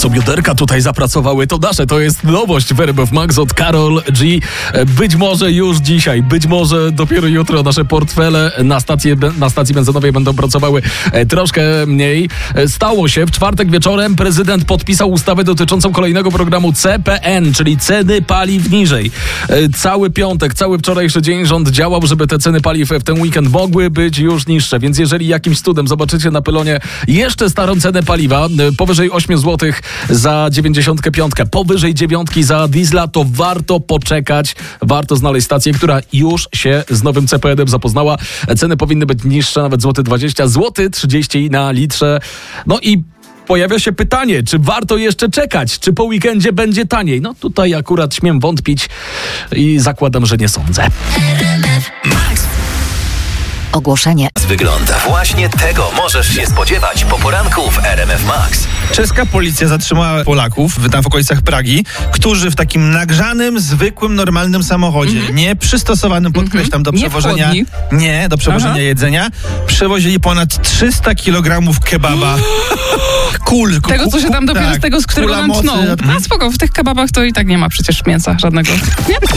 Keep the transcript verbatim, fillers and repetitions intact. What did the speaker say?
co bioderka tutaj zapracowały, to nasze, to jest nowość w R M F Max od Karol G. Być może już dzisiaj, być może dopiero jutro nasze portfele na, stację, na stacji benzynowej będą pracowały troszkę mniej. Stało się, w czwartek wieczorem prezydent podpisał ustawę dotyczącą kolejnego programu C P N, czyli ceny paliw niżej. Cały piątek, cały wczorajszy dzień rząd działał, żeby te ceny paliw w ten weekend mogły być już niższe, więc jeżeli jakimś cudem zobaczycie na pylonie jeszcze starą cenę paliwa, powyżej osiem złotych za dziewięćdziesiątkę pięć, powyżej dziewiątki za diesla, to warto poczekać, warto znaleźć stację, która już się z nowym C P N-em zapoznała. Ceny powinny być niższe, nawet złoty dwadzieścia, złoty trzydzieści na litrze. No i pojawia się pytanie, czy warto jeszcze czekać, czy po weekendzie będzie taniej? No tutaj akurat śmiem wątpić i zakładam, że nie sądzę. Ogłoszenie. Wygląda. Właśnie tego możesz się spodziewać po poranku w R M F Max. Czeska policja zatrzymała Polaków tam w okolicach Pragi, którzy w takim nagrzanym, zwykłym, normalnym samochodzie, mm-hmm. nie przystosowanym, podkreślam, do nie przewożenia chłodni. nie, do przewożenia Aha. jedzenia, przewozili ponad trzysta kilogramów kebaba. Kul, Tego, co się tam dopiero tak, z tego, z którego kula nam tną. mocy. A spoko, w tych kebabach to i tak nie ma przecież mięsa żadnego. Nie?